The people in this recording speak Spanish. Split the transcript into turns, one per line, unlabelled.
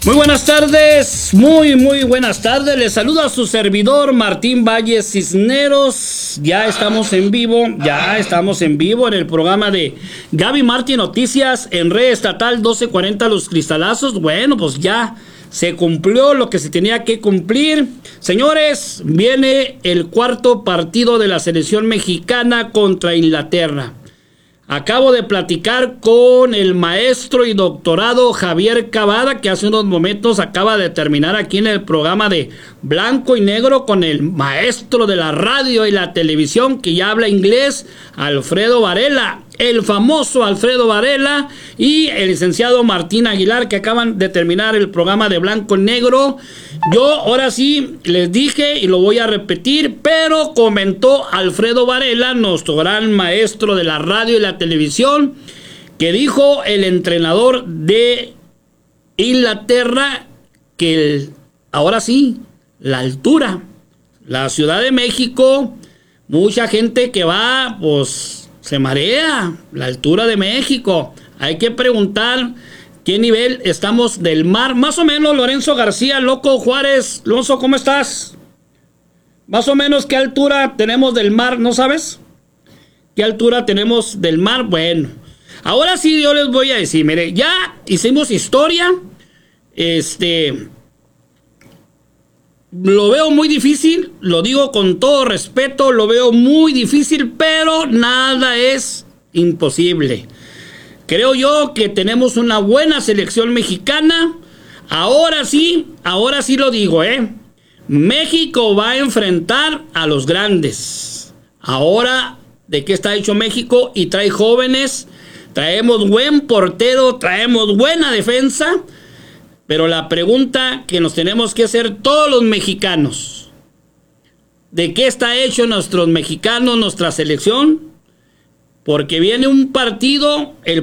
Muy buenas tardes, muy buenas tardes. Les saluda a su servidor Martín Valles Cisneros. Ya estamos en vivo en el programa de Gaby Martín Noticias en Red Estatal 1240 Los Cristalazos. Bueno, pues ya se cumplió lo que se tenía que cumplir. Señores, viene el cuarto partido de la selección mexicana contra Inglaterra. Acabo de platicar con el maestro y doctorado Javier Cavada, que hace unos momentos acaba de terminar aquí en el programa de Blanco y Negro con el maestro de la radio y la televisión que ya habla inglés, Alfredo Varela, el famoso Alfredo Varela, y el licenciado Martín Aguilar, que acaban de terminar el programa de Blanco y Negro. Yo ahora sí les dije y lo voy a repetir, pero comentó Alfredo Varela, nuestro gran maestro de la radio y la televisión, que dijo el entrenador de Inglaterra que ahora sí, la altura, la Ciudad de México, mucha gente que va, pues se marea, la altura de México. Hay que preguntar ¿qué nivel estamos del mar? Más o menos, Lorenzo García, Loco Juárez. Alonso, ¿cómo estás? Más o menos, ¿qué altura tenemos del mar? ¿No sabes? ¿Qué altura tenemos del mar? Bueno, ahora sí yo les voy a decir, mire, ya hicimos historia. Lo veo muy difícil, lo digo con todo respeto, lo veo muy difícil, pero nada es imposible. Creo yo que tenemos una buena selección mexicana. Ahora sí lo digo, México va a enfrentar a los grandes. Ahora, ¿de qué está hecho México? Y trae jóvenes, traemos buen portero, traemos buena defensa. Pero la pregunta que nos tenemos que hacer todos los mexicanos, ¿de qué está hecho nuestros mexicanos, nuestra selección? Porque viene un partido, el